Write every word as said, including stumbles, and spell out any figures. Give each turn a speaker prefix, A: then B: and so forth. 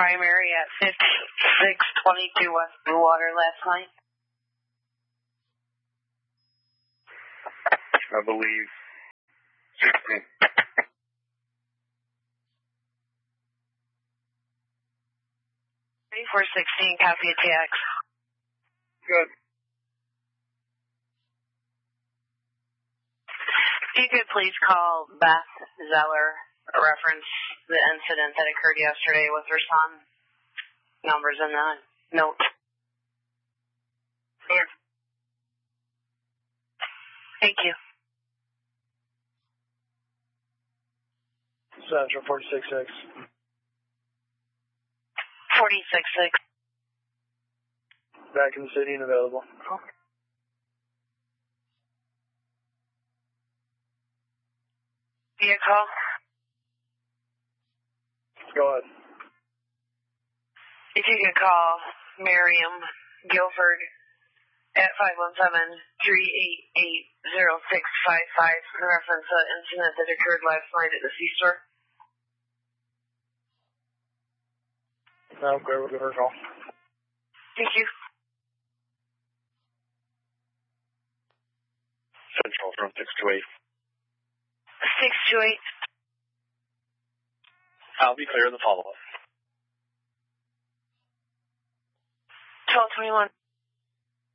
A: primary at fifty-six twenty-two West Bluewater last night?
B: I believe sixteen.
A: thirty-four sixteen, copy a T X.
B: Good.
A: If you could please call Beth Zeller, reference the incident that occurred yesterday with her son. Numbers in the note.
B: Sure.
A: Thank you.
C: Central forty-six six.
A: forty-six six.
C: Back in the city and available.
A: Vehicle.
C: Go ahead.
A: If you could call Miriam Guilford at five one seven, three eight eight, zero six five five in reference to the incident that occurred last night at the C-store.
C: Okay, we'll give her a call.
A: Thank you.
B: Central from six two eight.
A: six two eight.
B: I'll be clear in the follow-up.
A: twelve twenty-one.